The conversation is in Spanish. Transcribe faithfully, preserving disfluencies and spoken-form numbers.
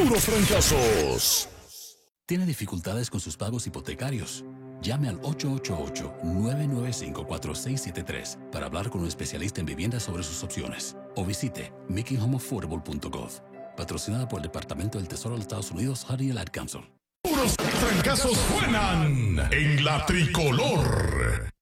Puros Trancazos. ¿Tiene dificultades con sus pagos hipotecarios? Llame al ocho ocho ocho, nueve nueve cinco, cuatro seis siete tres para hablar con un especialista en vivienda sobre sus opciones. O visite making home affordable punto gov. Patrocinada por el Departamento del Tesoro de los Estados Unidos, Honey and Ad Council. Puros Trancazos suenan en la tricolor.